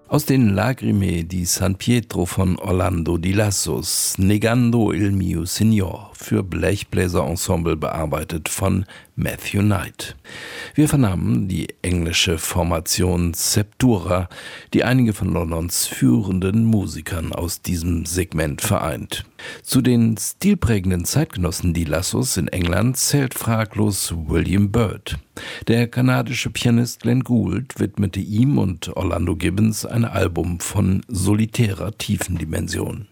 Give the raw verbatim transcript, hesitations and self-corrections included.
Aus den Lagrime di San Pietro von Orlando di Lassos, Negando il mio Signor, für Blechbläserensemble bearbeitet von Matthew Knight. Wir vernahmen die englische Formation Septura, die einige von Londons führenden Musikern aus diesem Segment vereint. Zu den stilprägenden Zeitgenossen di Lassos in England zählt fraglos William Byrd. Der kanadische Pianist Glenn Gould widmete ihm und Orlando Gibbons ein Album von solitärer Tiefendimension.